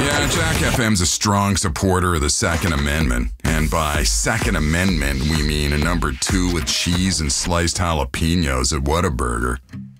Yeah, Jack FM's a strong supporter of the Second Amendment. And by Second Amendment, we mean a number 2 with cheese and sliced jalapenos at Whataburger.